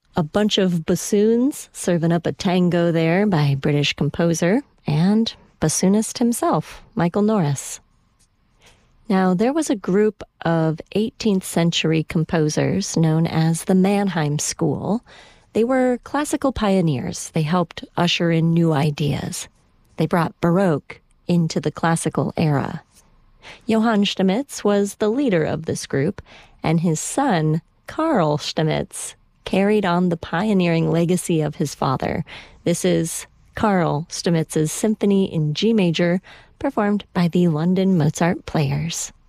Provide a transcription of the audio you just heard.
A bunch of bassoons serving up a tango there by British composer and bassoonist himself, Michael Norris. Now, there was a group of 18th century composers known as the Mannheim School. They were classical pioneers. They helped usher in new ideas. They brought Baroque into the classical era. Johann Stamitz was the leader of this group, and his son, Carl Stamitz, carried on the pioneering legacy of his father. This is Carl Stamitz's Symphony in G major, performed by the London Mozart Players.